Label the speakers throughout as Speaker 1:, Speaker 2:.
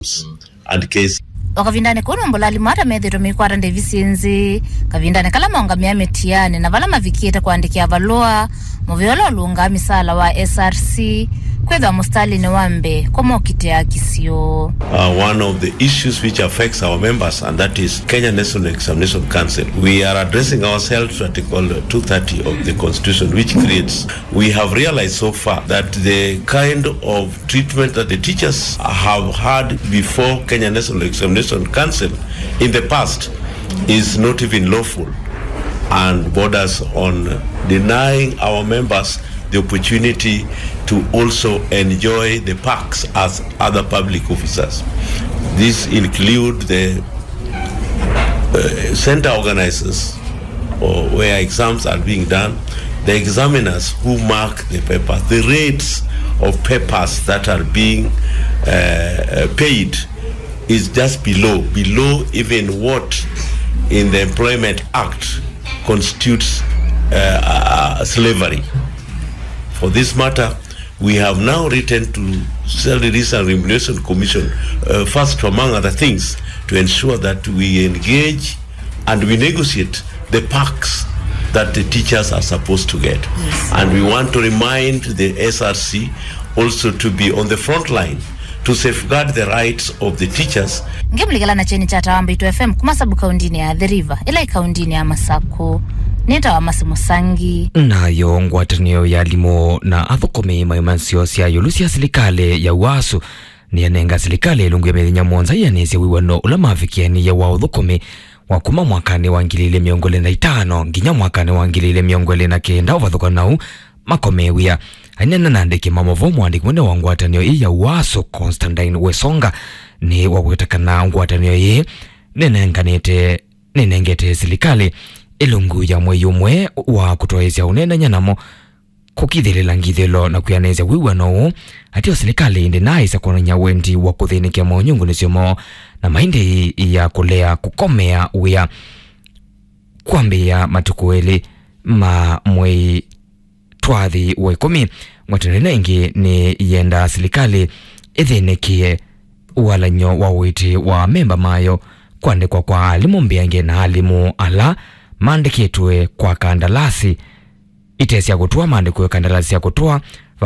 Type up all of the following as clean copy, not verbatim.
Speaker 1: and case
Speaker 2: wakavindane kono mbulali mara medhiro mikwara ndevisinzi kavindane kala maungamia metiane na vala mavikieta kuandikia valua muviolo lunga misala wa SRC kwedha mustali ni wambe komo kitea kisio.
Speaker 1: One of the issues which affects our members, and that is Kenya National Examination Council. We are addressing ourselves to Article 230 of the Constitution, which creates, we have realized so far that the kind of treatment that the teachers have had before Kenya National Examination Council in the past is not even lawful and borders on denying our members the opportunity to also enjoy the perks as other public officers. These include the center organizers, or where exams are being done, the examiners who mark the paper, the rates of papers that are being paid is just below even what in the Employment Act constitutes slavery. For this matter, we have now written to Salaries and Remuneration Commission, first among other things, to ensure that we engage and we negotiate the perks that the teachers are supposed to get. Yes. And we want to remind the SRC also to be on the front line to safeguard the rights of the teachers.
Speaker 2: Ngemligala na cheni cha Tawambitu FM kumasabu kaundini ya The River, ila kaundini ya Masako. Neta wa Masimu Sangi
Speaker 3: na yongwa tanio ya limo na athokome mayumansio siya yulusi ya silikale ya wasu ni yanenga silikale lungu ya medhinya mwonza ya nezi wiwano ulamafikia ni ya waudhokome wakuma mwakane wangilile miongole na itano nginya mwakane wangilile miongole na kenda uvadhuka nau makomewia ainena nandeke mamovo mwandiki mwene wangwatanio ya wasu Constantine Wesonga ni wawetakana ngwatanio ye nenengete silikale ilungu ya mweyumwe wa kutoezia unena nyanamo kukidhilela ngidhelo na kuyanezia wiwano hatio silikali indi naisa kwenye wendi wa kuthinikia maunyungu nisiomo na mahindi ya kulea kukomea uya kuambia matukueli mwei twathi waikomi mwatanina ingi ni yenda silikali ithinikie uwalanyo wa witi wa memba mayo kuandikwa kwa alimu mbiange na alimu ala mandikitwe kwa kandalasi itesi ya kutua mandikwe kandalasi ya kutua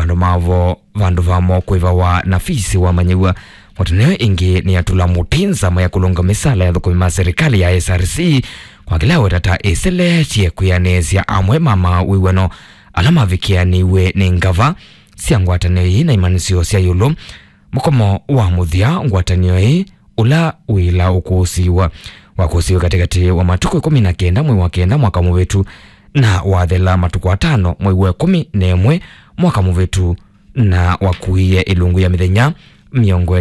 Speaker 3: vandu vamo kuiva wa nafisi wa manyiwa watuneo ingi ni atula mutinza maya kulunga misala ya dhukumi serikali ya SRC kwa kilao tata isele chie kuyanezia amwe mama wiwano alama vikia niwe ni ngava siya ngwataneo hii na imanisio siya yulu mkomo wa muthia ngwataneo hii ula wila ukusiwa wakusiwa katikati wa matuko 19 mwezi wa kenda mwaka muvetu na wathela matuko 5 mwezi wa 11 mwaka muvetu na wakuiye ilungu ya mithenya miongo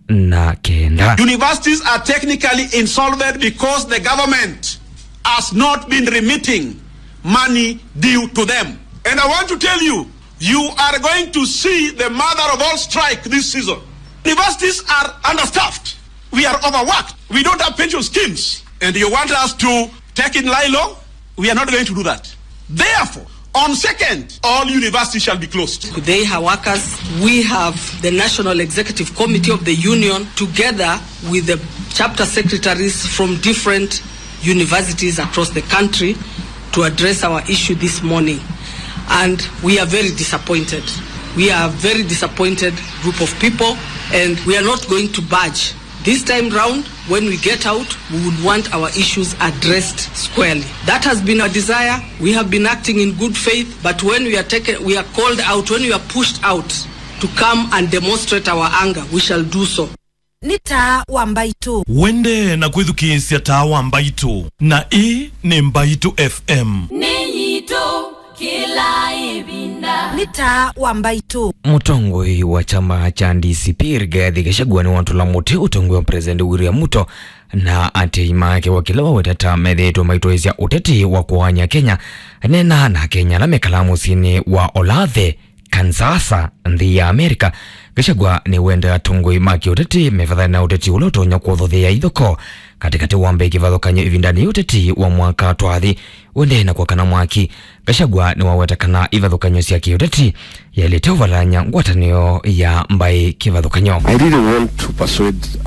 Speaker 3: na kenda.
Speaker 4: Universities are technically insolvent because the government has not been remitting money due to them. And I want to tell you, you are going to see the mother of all strike this season. Universities are understaffed. We are overworked. We don't have pension schemes. And you want us to take in lie low? We are not going to do that. Therefore, on second, all universities shall be closed.
Speaker 5: Today, our workers, we have the National Executive Committee of the Union together with the chapter secretaries from different universities across the country to address our issue this morning. And we are very disappointed. We are a very disappointed group of people, and we are not going to budge. This time round, when we get out, we would want our issues addressed squarely. That has been our desire. We have been acting in good faith, but when we are called out, when we are pushed out to come and demonstrate our anger, we shall do so.
Speaker 6: Nita wa Mbaitu
Speaker 7: wende na kwithukisia taa wa Mbaitu na ni Mbaitu FM
Speaker 8: Neyito kila ibinda
Speaker 6: Nita wa Mbaitu
Speaker 3: mutongoi wa chama cha DCP Rigathi Gachagua ni watu la muti utongoi wa President William Ruto na atima yake wakila wa wetata metheto maitoezia uteti wa kuwanya Kenya nena na Kenya na mekalamu sini wa Olathe Kansas nthi ya Amerika. Gachagua ni wenda tongoi maki uteti mefadhani na uteti ulotonya kuothothia ithoko katikati wambe kivathokanya ivindani uteti wa mwaka twathi wendena kwa kana mwaki Gachagua ni wawetakana ivathukanyo cia kiuteti yalete uvaranya ngwatanio ya mbai kivathukanyo.
Speaker 9: I really want to persuade